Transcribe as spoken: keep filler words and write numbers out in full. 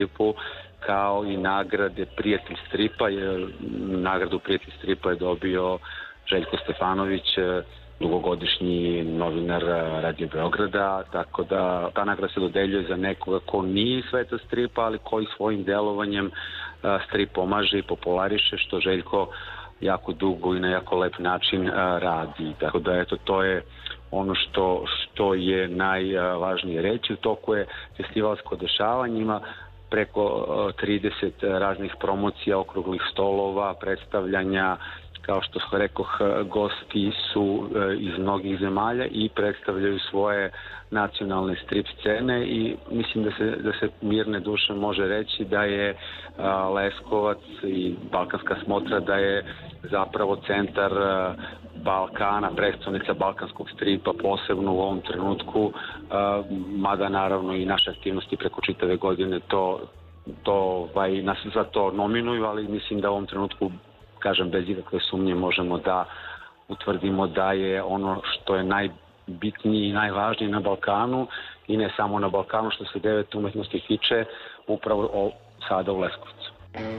stripu, kao i nagrade Prijatelj stripa. Nagradu Prijatelj stripa je dobio Željko Stefanović, dugogodišnji novinar Radio Beograda, tako da ta nagrada se dodeljuje za nekoga ko nije iz sveta stripa, ali koji svojim delovanjem strip pomaže i populariše, što Željko jako dugo i na jako lep način radi. Tako da eto, to je ono što, što je najvažnije reći. U toku je festivalsko dešavanje, ima preko trideset raznih promocija, okruglih stolova, predstavljanja. Kao što rekoh, gosti su iz mnogih zemalja i predstavljaju svoje nacionalne strip scene i mislim da se, da se mirne duše može reći da je Leskovac i Balkanska smotra da je zapravo centar Balkana, prestonica balkanskog stripa, posebno u ovom trenutku, mada naravno i naše aktivnosti preko čitave godine to, to ovaj, nas za to nominuju, ali mislim da u ovom trenutku, kažem, bez ikakve sumnje možemo da utvrdimo da je ono što je najbitnije i najvažnije na Balkanu i ne samo na Balkanu što se devete umetnosti tiče, upravo sada u Leskovcu.